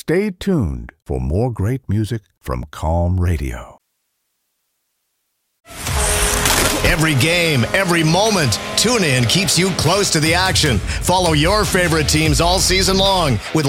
Stay tuned for more great music from Calm Radio. Every game, every moment, TuneIn keeps you close to the action. Follow your favorite teams all season long with